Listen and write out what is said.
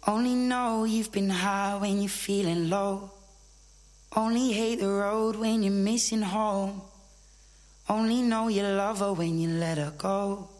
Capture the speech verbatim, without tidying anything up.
Only know you've been high when you're feeling low. Only hate the road when you're missing home. Only know you love her when you let her go.